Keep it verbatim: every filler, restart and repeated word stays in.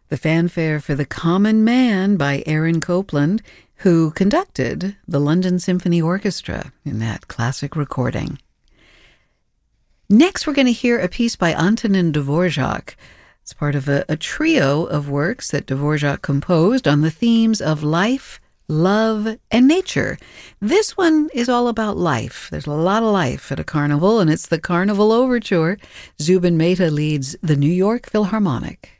The fanfare for the Common Man by Aaron Copland, who conducted the London Symphony Orchestra in that classic recording. Next, we're going to hear a piece by Antonin Dvorak. It's part of a, a trio of works that Dvorak composed on the themes of life, love, and nature. This one is all about life. There's a lot of life at a carnival, and it's the Carnival Overture. Zubin Mehta leads the New York Philharmonic.